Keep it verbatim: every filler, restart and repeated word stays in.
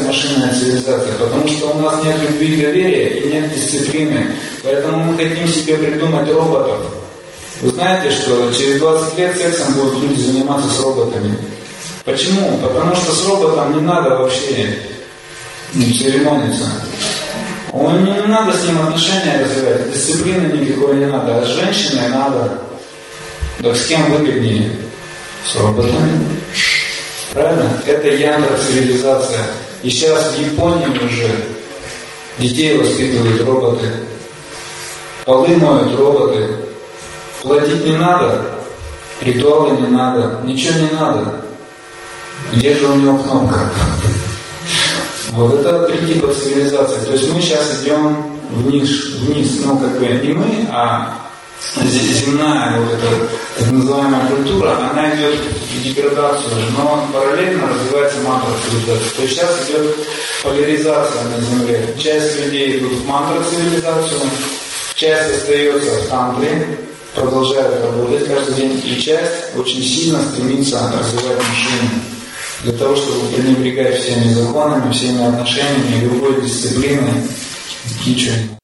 машинная цивилизация? Потому что у нас нет любви и доверия и нет дисциплины. Поэтому мы хотим себе придумать роботов. Вы знаете, что через двадцать лет сексом будут люди заниматься с роботами? Почему? Потому что с роботом не надо вообще не церемониться. Он не надо с ним отношения развивать, дисциплины никакой не надо, а с женщиной надо. Так с кем выгоднее? С роботами. Правильно? Это ядро цивилизация. И сейчас в Японии уже детей воспитывают роботы. Полы моют роботы. Платить не надо, ритуалы не надо, ничего не надо. Где же у него кнопка? Вот это три типа цивилизации. То есть мы сейчас идем вниз, вниз, ну как бы не мы, а земная вот эта так называемая культура, она идет в деградацию, но параллельно развивается мантра-цивилизация. То есть сейчас идет поляризация на Земле. Часть людей идут в мантра-цивилизацию, часть остается в тантре, продолжает работать каждый день, и часть очень сильно стремится развивать мышление. Для того, чтобы пренебрегать всеми законами, всеми отношениями, любой дисциплиной, ничего не